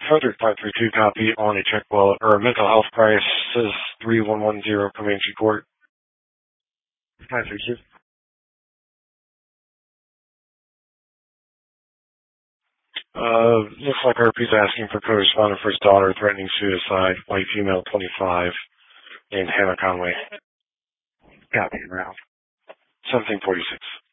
Frederick 532 copy on a check well or a mental health crisis 3110 Comanche Court. 532. Looks like RP's asking for correspondent for his daughter threatening suicide, white female 25, named Hannah Conway. Copy, Ralph. 1746.